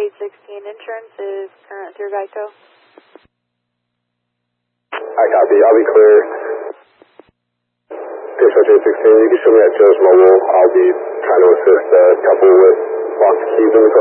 816 insurance is current through Geico. I copy. I'll be clear. Dispatch 816, you can show me at Joe's Mobile. I'll be trying to assist a couple with lost keys in the car.